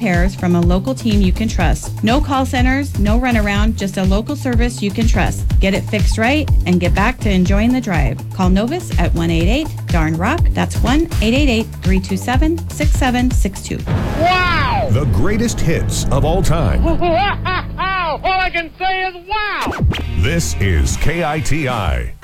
repairs from a local team you can trust. No call centers, no runaround, just a local service you can trust. Get it fixed right and get back to enjoying the drive. Call Novus at 188-DARN-ROCK. That's 1-888-327-6762. Wow! The greatest hits of all time. All I can say is wow! This is KITI.